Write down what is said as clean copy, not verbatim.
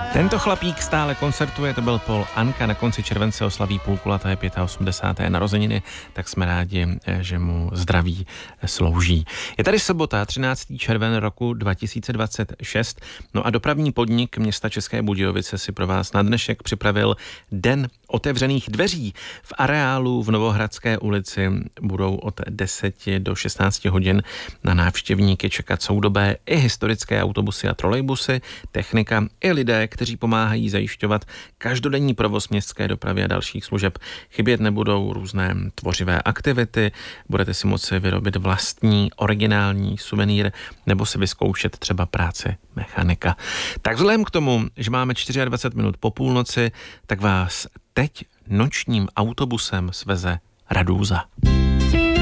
Tento chlapík stále koncertuje, to byl Paul Anka, na konci července oslaví půlkulaté 85. narozeniny, tak jsme rádi, že mu zdraví slouží. Je tady sobota, 13. červen roku 2026, no a dopravní podnik města České Budějovice si pro vás na dnešek připravil Den otevřených dveří. V areálu v Novohradské ulici budou od 10 do 16 hodin na návštěvníky čekat soudobé i historické autobusy a trolejbusy, technika i lidé, kteří pomáhají zajišťovat každodenní provoz městské dopravy a dalších služeb. Chybět nebudou různé tvořivé aktivity, budete si moci vyrobit vlastní originální suvenýr nebo si vyzkoušet třeba práci mechanika. Tak vzhledem k tomu, že máme 24 minut po půlnoci, tak vás teď nočním autobusem sveze Radúza.